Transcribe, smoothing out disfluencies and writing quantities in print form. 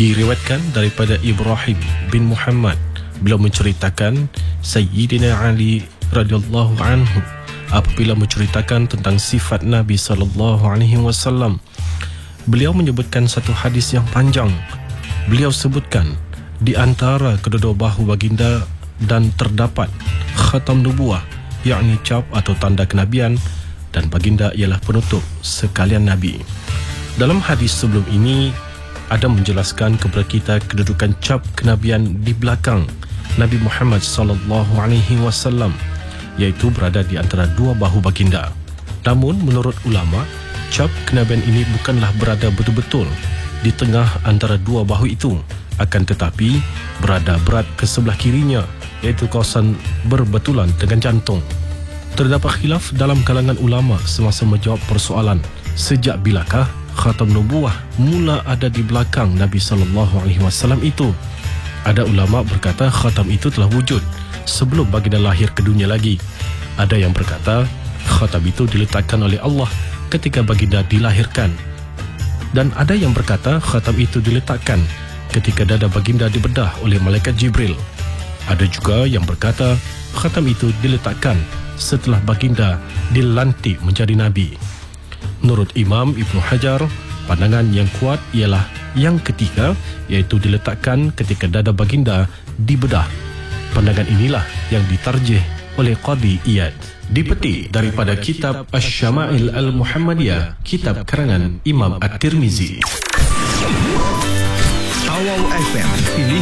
Diriwayatkan daripada Ibrahim bin Muhammad, beliau menceritakan Sayyidina Ali radhiyallahu anhu apabila menceritakan tentang sifat Nabi SAW. Beliau menyebutkan satu hadis yang panjang. Beliau sebutkan di antara kedua-dua bahu baginda dan terdapat khatam nubuah, yakni cap atau tanda kenabian, dan baginda ialah penutup sekalian Nabi. Dalam hadis sebelum ini ada menjelaskan kepada kita kedudukan cap kenabian di belakang Nabi Muhammad SAW, iaitu berada di antara dua bahu baginda. Namun menurut ulama, cap kenabian ini bukanlah berada betul-betul di tengah antara dua bahu itu, akan tetapi berada berat ke sebelah kirinya, iaitu kawasan berbetulan dengan jantung. Terdapat khilaf dalam kalangan ulama semasa menjawab persoalan sejak bilakah khatam nubuah mula ada di belakang Nabi SAW itu. Ada ulama berkata khatam itu telah wujud sebelum baginda lahir ke dunia lagi. Ada yang berkata khatam itu diletakkan oleh Allah ketika baginda dilahirkan. Dan ada yang berkata khatam itu diletakkan ketika dada baginda dibedah oleh malaikat Jibril. Ada juga yang berkata khatam itu diletakkan setelah baginda dilantik menjadi Nabi. Menurut Imam Ibn Hajar, pandangan yang kuat ialah yang ketiga, iaitu diletakkan ketika dada baginda dibedah. Pandangan inilah yang ditarjih oleh Qadi Iyad. Dipetik daripada kitab Asy-Syama'il Al-Muhammadiyah, kitab karangan Imam At-Tirmizi. Awal FM,